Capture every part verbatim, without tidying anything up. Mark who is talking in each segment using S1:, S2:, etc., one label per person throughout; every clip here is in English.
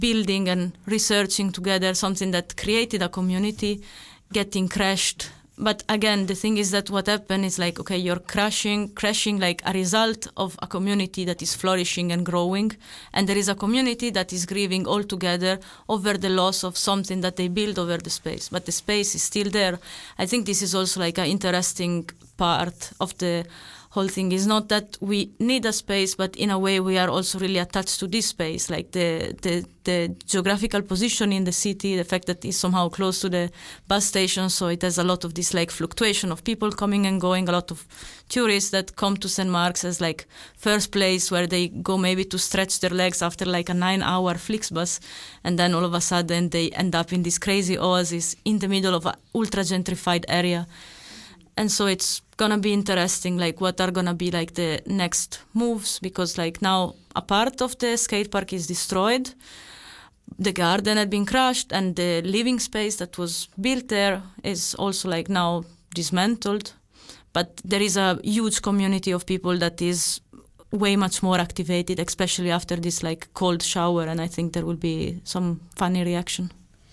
S1: building and researching together, something that created a community, getting crashed. But again, the thing is that what happened is like, okay, you're crashing, crashing like a result of a community that is flourishing and growing. And there is a community that is grieving all together over the loss of something that they built over the space. But the space is still there. I think this is also like an interesting part of the whole thing. Is not that we need a space, but in a way we are also really attached to this space, like the the, the geographical position in the city, the fact that it's somehow close to the bus station, so it has a lot of this like fluctuation of people coming and going, a lot of tourists that come to Saint Mark's as like first place where they go maybe to stretch their legs after like a nine hour Flixbus, and then all of a sudden they end up in this crazy oasis in the middle of an ultra gentrified area. And so it's gonna be interesting, like what are gonna be like the next moves, because like now a part of the skate park is destroyed, the garden had been crushed, and the living space that was built there is also like now dismantled. But there is a huge community of people that is way much more activated, especially after this like cold shower, and I think there will be some funny reaction.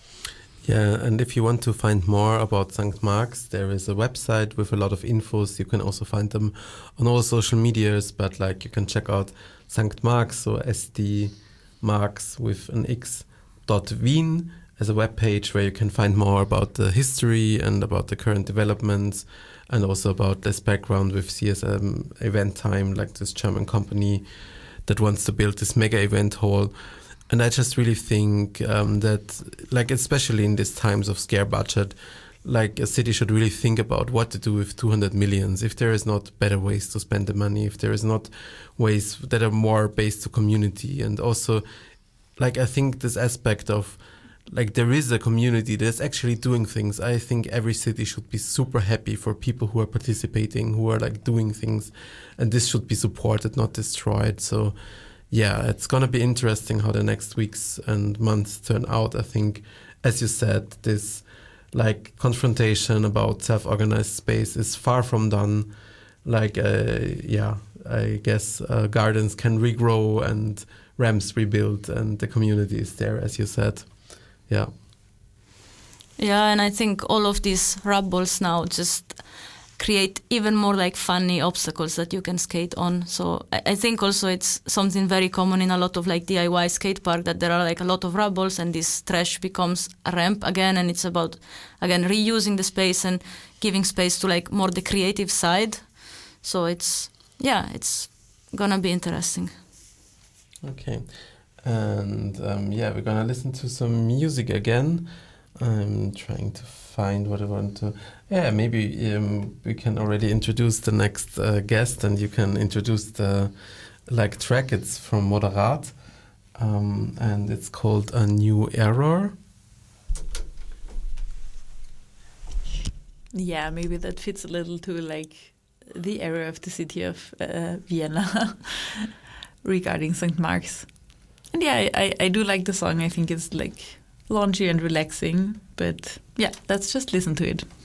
S2: Yeah, and if you want to find more about Sankt Marx, there is a website with a lot of infos. You can also find them on all social medias, but like you can check out Sankt Marx, so S D Marx with an X dot Wien as a webpage where you can find more about the history and about the current developments, and also about this background with C S M Event Time, like this German company that wants to build this mega event hall. And I just really think um, that, like, especially in these times of scare budget, like a city should really think about what to do with two hundred millions. If there is not better ways to spend the money, if there is not ways that are more based to community. And also, like, I think this aspect of, like, there is a community that's actually doing things. I think every city should be super happy for people who are participating, who are, like, doing things. And this should be supported, not destroyed. So yeah, it's going to be interesting how the next weeks and months turn out. I think, as you said, this like confrontation about self-organized space is far from done. Like, uh, yeah, I guess uh, gardens can regrow and ramps rebuild, and the community is there, as you said. Yeah.
S1: Yeah, and I think all of these rubbles now just create even more like funny obstacles that you can skate on. So I, I think also it's something very common in a lot of like D I Y skate park, that there are like a lot of rubbles and this trash becomes a ramp again, and it's about, again, reusing the space and giving space to like more the creative side. So it's, yeah, it's gonna be interesting.
S2: Okay. And um, yeah, we're gonna listen to some music again. I'm trying to find what I want to... Yeah, maybe um, we can already introduce the next uh, guest, and you can introduce the like track. It's from Moderat, um, and it's called A New Error.
S3: Yeah, maybe that fits a little to like the area of the city of uh, Vienna regarding Sankt Marx. And yeah, I, I do like the song. I think it's like launchy and relaxing, but yeah, let's just listen to it.